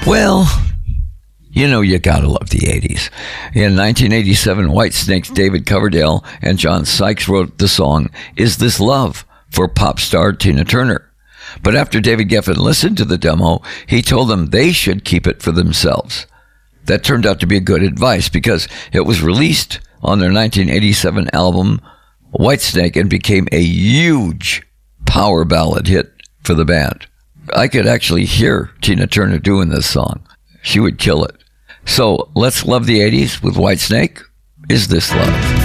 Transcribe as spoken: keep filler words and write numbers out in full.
Well, you know you gotta love the eighties. In nineteen eighty-seven, Whitesnake's David Coverdale and John Sykes wrote the song, Is This Love? For pop star Tina Turner. But after David Geffen listened to the demo, he told them they should keep it for themselves. That turned out to be good advice because it was released on their nineteen eighty-seven album, Whitesnake, and became a huge power ballad hit for the band. I could actually hear Tina Turner doing this song. She would kill it. So let's love the eighties with Whitesnake. Is This Love?